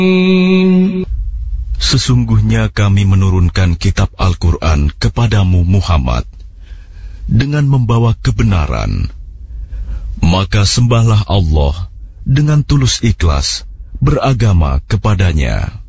Sesungguhnya kami menurunkan kitab Al-Quran kepadamu Muhammad dengan membawa kebenaran. Maka sembahlah Allah dengan tulus ikhlas beragama kepadanya.